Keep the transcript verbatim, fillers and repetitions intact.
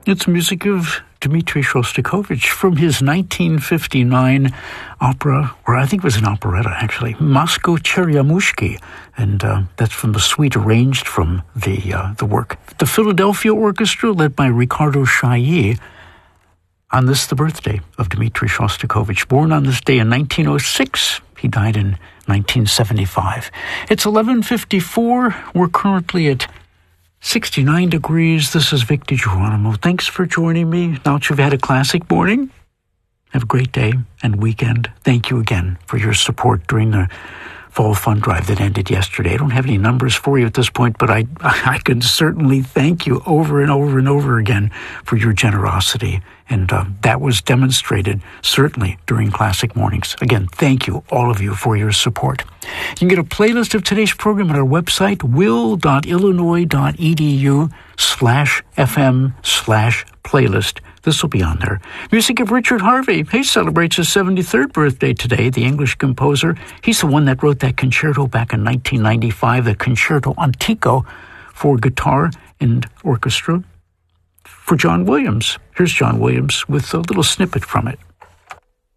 It's music of Dmitri Shostakovich from his nineteen fifty-nine opera, or I think it was an operetta, actually, Moscow Cheryamushki, and uh, that's from the suite arranged from the uh, the work. The Philadelphia Orchestra, led by Ricardo Chailly, on this, the birthday of Dmitri Shostakovich. Born on this day in nineteen oh six, he died in nineteen seventy-five. It's eleven fifty-four. We're currently at sixty-nine degrees. This is Vic DiGeronimo. Thanks for joining me. Now that you've had a classic morning, have a great day and weekend. Thank you again for your support during the Fall Fund Drive that ended yesterday. I don't have any numbers for you at this point, but I, I can certainly thank you over and over and over again for your generosity. And uh, that was demonstrated, certainly, during Classic Mornings. Again, thank you, all of you, for your support. You can get a playlist of today's program at our website, will.illinois.edu slash FM slash playlist. This will be on there. Music of Richard Harvey. He celebrates his seventy-third birthday today, the English composer. He's the one that wrote that concerto back in nineteen ninety-five, the Concerto Antico for guitar and orchestra for John Williams. Here's John Williams with a little snippet from it.